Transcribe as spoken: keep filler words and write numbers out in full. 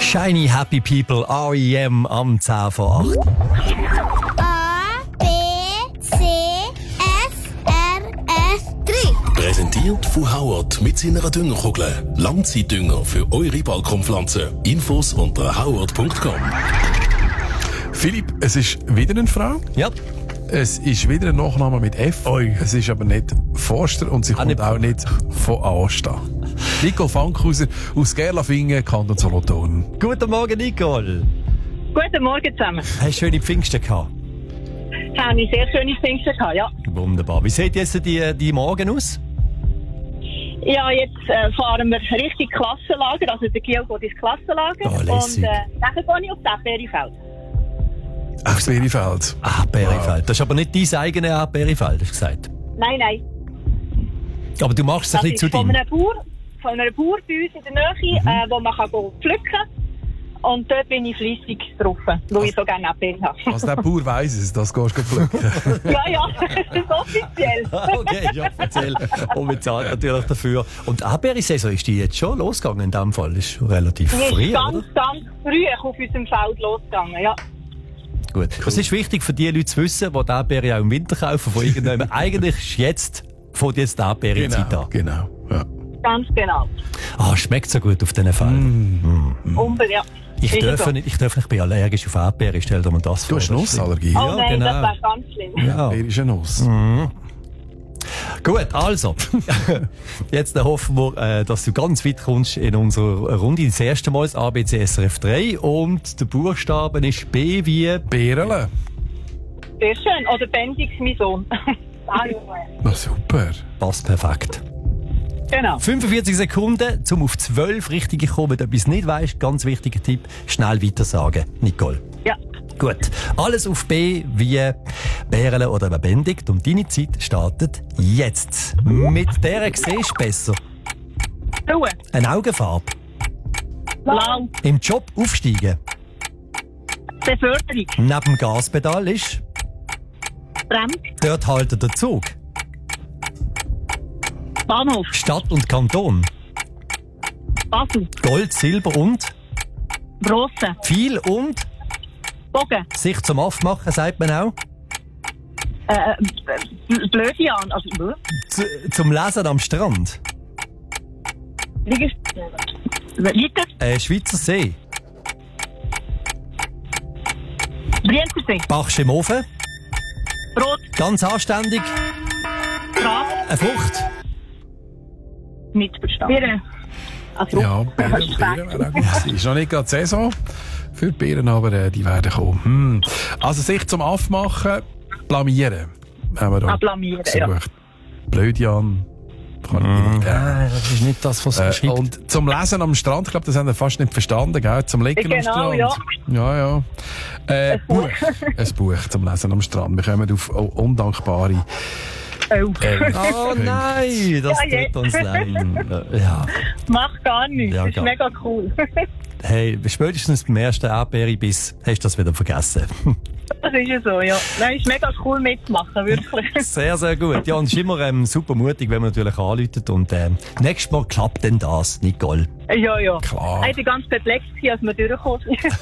Shiny Happy People, R E M am zehn vor acht. A, B, C, F, R, F, drei. Präsentiert von Howard mit seiner Düngerkugel. Langzeitdünger für eure Balkonpflanzen. Infos unter howard punkt com. Philipp, es ist wieder eine Frau. Ja. Es ist wieder ein Nachname mit F. Oi. Es ist aber nicht Forster und sie kommt nicht. auch nicht von Asta. Nicole Fankhauser aus Gerlafingen, Kanton Solothurn. Guten Morgen, Nicole. Guten Morgen zusammen. Hast du schöne Pfingsten gehabt? Ich habe eine sehr schöne Pfingsten gehabt, ja. Wunderbar. Wie sieht jetzt die, die Morgen aus? Ja, jetzt äh, fahren wir Richtung Klassenlager, also der Kiel geht ins Klassenlager. Oh, lässig. Und äh, dann gehe ich auf das Erdbeerfeld. Aufs Berifeld. Ah, Berifeld. Das ist aber nicht dein eigenes Erdbeerfeld, hast du gesagt. Nein, nein. Aber du machst es Das ein bisschen ist zu von deinem. einem Bauer, von einem Bauer bei uns in der Nähe, Mhm. äh, wo man kann go pflücken kann. Und dort bin ich fleissig drauf, weil ich so gerne Erdbeeren habe. Also der Bauer weiss es, das gehst du pflücken. Ja, ja, das ist offiziell. Okay, ja, erzähl. Und wir zahlen natürlich dafür. Und die Erdbeersaison ist die jetzt schon losgegangen in diesem Fall? Das ist schon relativ Die früh, ist ganz, oder? ganz früh auf unserem Feld losgegangen, ja. Gut. Es ist wichtig für die Leute zu wissen, die die Erdbeere auch im Winter kaufen, von irgendjemandem. Eigentlich ist jetzt, von jetzt die Erdbeerenzeit Genau, an. genau. Ja. Ganz genau. Ah, schmeckt so gut auf diesen Feldern. Mm. Unbedingt, ja. Ich Ist darf so. nicht, ich darf nicht, ich bin allergisch auf Erdbeere, stell dir mal das vor. Du hast Das ist- Nussallergie. Oh Ja, nein, genau. das wäre ganz schlimm. Ja. Wer ist eine Nuss? Mhm. Gut, also. Jetzt äh, hoffen wir, äh, dass du ganz weit kommst in unserer Runde. Das erste Mal das A B C S R F drei und der Buchstaben ist B wie... Beerle. Sehr schön. Oder Bendix, mein Sohn. Na super. Passt perfekt. Genau. fünfundvierzig Sekunden, um auf zwölf Richtige zu kommen. Wenn du etwas nicht weisst, ganz wichtiger Tipp, schnell weiter sagen. Nicole. Ja. Gut. Alles auf B wie Bärele oder eben Bendigt. Und deine Zeit startet jetzt. Mit der siehst du besser. Ruhe. Eine Augenfarbe. Blau. Im Job aufsteigen. Beförderung. Neben dem Gaspedal ist. Bremse. Dort haltet der Zug. Bahnhof. Stadt und Kanton. Basel. Gold, Silber und Bronze. viel und Bogen. sich zum Aufmachen, sagt man auch. Äh, B- Blödian. Also, Blö. Z zum Lesen am Strand. Liegen. Liegen. Äh, Schweizer See. Brienzersee. Bachsch im Ofen. Brot. Ganz anständig. Gras. Eine Frucht. Nicht verstanden. Birne. Also, Ja, Beeren, Beeren wäre auch gut gewesen. Ist noch nicht gerade die Saison für die Beeren, aber äh, die werden kommen. Hm. Also sich zum Aufmachen, blamieren. Haben wir da Ah, blamieren, ja. gesucht. Blödian. Kann ich nicht geben. Nein, das ist nicht das, was Äh, es schreibt. und zum Lesen am Strand, ich glaube, das haben wir fast nicht verstanden, gell? Zum Liegen Genau, am Strand. ja. Ja, ja. Äh, Ein Buch. Ein Buch zum Lesen am Strand. Wir kommen auf oh, undankbare. Oh. Äh, Oh nein, das Ja, tut uns leid. Ja. Macht gar nichts. Ja, das ist gar- mega cool. Hey, spätestens beim ersten Erdbeerbiss hast du das wieder vergessen. Das ist ja so, ja. Nein, ist mega cool mitzumachen, wirklich. Sehr, sehr gut. Ja, und es ist immer ähm, super mutig, wenn man natürlich anläutet. Und ähm, nächstes Mal klappt denn das, Nicole. Ja, ja. Klar. Ich war ganz perplex, als wir durchgekommen sind.